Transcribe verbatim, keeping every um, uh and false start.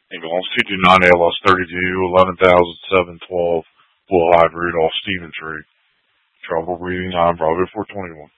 And Golden fifty-nine A L S thirty-two, eleven thousand seven twelve, Bullhide Rudolph Stephen Tree. Trouble breathing, I'm Bravo four twenty-one.